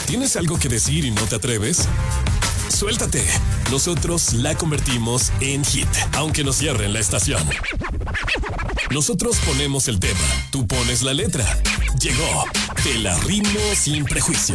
¿Tienes algo que decir y no te atreves? Suéltate. Nosotros la convertimos en hit, aunque nos cierren la estación. Nosotros ponemos el tema, tú pones la letra. Llegó Te la rimo sin prejuicio.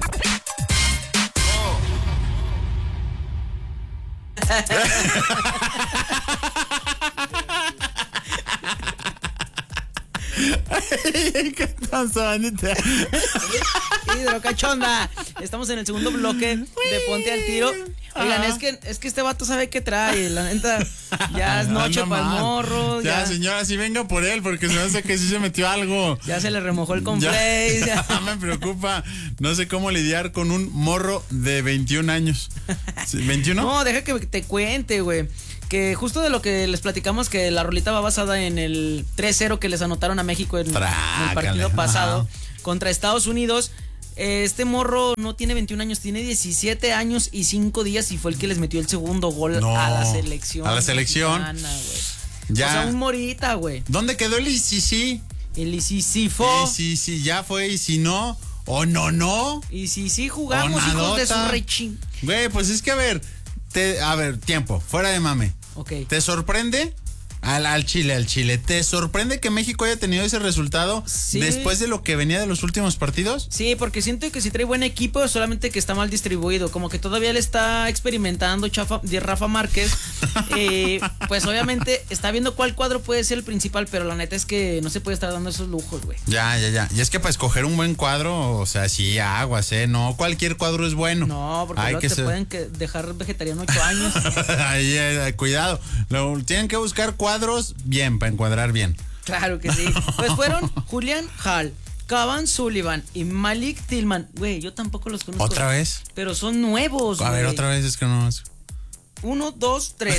¿Qué pasó, Anita? Hidrocachonda. Estamos en el segundo bloque de Ponte al Tiro. Oigan, es que este vato sabe qué trae. La neta, ya es noche para el morro. Ya, señora, sí venga por él, porque se me hace que sí se metió algo. Ya se le remojó el conflay. Ya me preocupa. No sé cómo lidiar con un morro de 21 años. ¿21? No, deja que te cuente, güey. Que justo de lo que les platicamos, que la rolita va basada en el 3-0 que les anotaron a México en el partido pasado contra Estados Unidos. Este morro no tiene 21 años, tiene 17 años y 5 días y fue el que les metió el segundo gol a la selección. A la selección. Ya. O sea, un morita, güey. ¿Dónde quedó el ICC? El ICC. Sí, ya fue, y si no, o no. Y si jugamos, hijos de su rechín. Güey, pues es que a ver, tiempo, fuera de mame. Ok. ¿Te sorprende? Al Chile. ¿Te sorprende que México haya tenido ese resultado después de lo que venía de los últimos partidos? Sí, porque siento que sí trae buen equipo, solamente que está mal distribuido. Como que todavía le está experimentando Rafa Márquez. Pues obviamente está viendo cuál cuadro puede ser el principal, pero la neta es que no se puede estar dando esos lujos, güey. Ya. Y es que para escoger un buen cuadro, o sea, sí, aguas, no cualquier cuadro es bueno. No, porque luego te pueden dejar vegetariano 8 años. Cuidado. Tienen que buscar cuadros bien, para encuadrar bien. Claro que sí. Pues fueron Julián Hall, Cavan Sullivan y Malik Tillman. Güey, yo tampoco los conozco. ¿Otra vez? Pero son nuevos, A ver, otra vez, es que no. 1, 2, 3.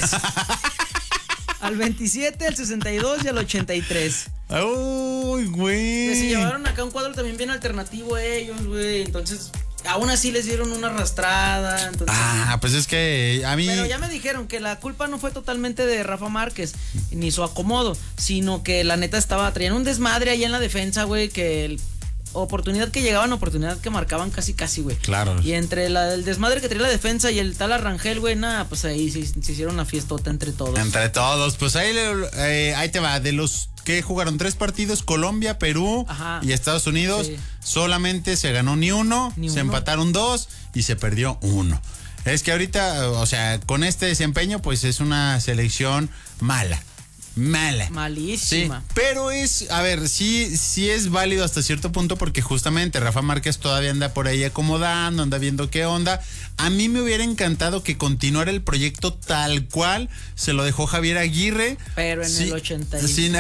Al 27, al 62 y al 83. Uy, güey. Que se llevaron acá un cuadro también bien alternativo ellos, güey. Entonces, aún así les dieron una arrastrada. Entonces, pues es que a mí... Pero ya me dijeron que la culpa no fue totalmente de Rafa Márquez, ni su acomodo, sino que la neta traían un desmadre ahí en la defensa, güey, que oportunidad que llegaban, oportunidad que marcaban casi, güey. Claro. Y entre el desmadre que traía la defensa y el tal Arrangel, güey, nada, pues ahí se hicieron una fiestota entre todos. Pues ahí te va, de los que jugaron 3 partidos, Colombia, Perú y Estados Unidos, solamente se ganó ni uno, empataron 2 y se perdió 1. Es que ahorita, o sea, con este desempeño, pues es una selección mala. Malísima. Sí, pero sí es válido hasta cierto punto, porque justamente Rafa Márquez todavía anda por ahí acomodando, anda viendo qué onda. A mí me hubiera encantado que continuara el proyecto tal cual se lo dejó Javier Aguirre. Pero en el 80.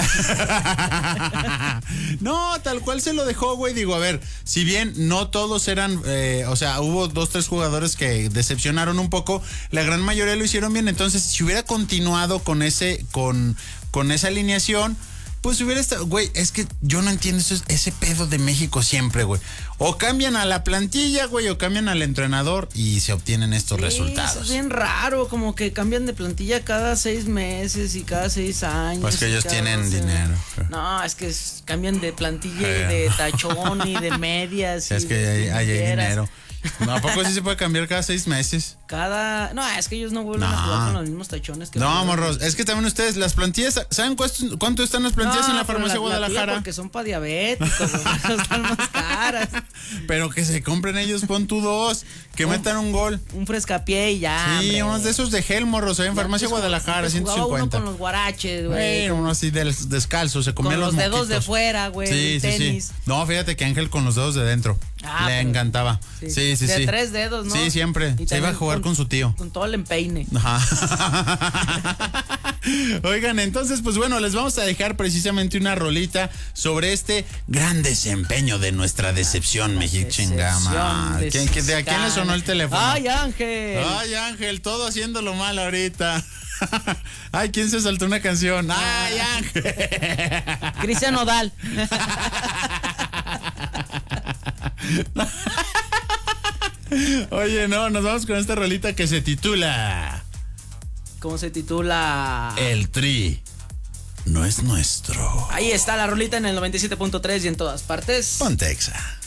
No, tal cual se lo dejó, güey. Digo, a ver, si bien no todos eran, hubo 2-3 jugadores que decepcionaron un poco, la gran mayoría lo hicieron bien. Entonces, si hubiera continuado con esa alineación, pues hubiera estado, güey, es que yo no entiendo ese pedo de México siempre, güey. O cambian a la plantilla, güey, o cambian al entrenador y se obtienen estos resultados. Eso es bien raro, como que cambian de plantilla cada 6 meses y cada 6 años. Pues que ellos tienen dinero. No, es que cambian de plantilla y de tachón y de medias. Es que hay dinero. No, ¿a poco sí se puede cambiar cada 6 meses? No, es que ellos no vuelven a jugar con los mismos tachones que... No, morros, es que también ustedes, las plantillas, ¿saben cuánto están las plantillas en la farmacia Guadalajara? Porque son para diabéticos, están más caras. Pero que se compren ellos, pon tú 2, que metan un gol. Un frescapié y ya. Sí, hombre. Unos de esos de gel, morros, en farmacia Guadalajara, 150. Uno con los guaraches, güey. Uno así descalzo, se comía los dedos de fuera, güey. Sí. No, fíjate que Ángel con los dedos de dentro. Le encantaba. Sí. De 3 dedos, ¿no? Sí, siempre. Se iba a jugar con su tío. Con todo el empeine. Oigan, entonces, pues bueno, les vamos a dejar precisamente una rolita sobre este gran desempeño de nuestra decepción mexicana. ¿De a quién le sonó el teléfono? ¡Ay, Ángel! Todo haciéndolo mal ahorita. Ay, ¿quién se saltó una canción? ¡Ay, Ángel! Cristian Nodal. Oye, no, nos vamos con esta rolita que se titula... ¿Cómo se titula? El Tri no es nuestro. Ahí está la rolita en el 97.3 y en todas partes. Ponte Exa.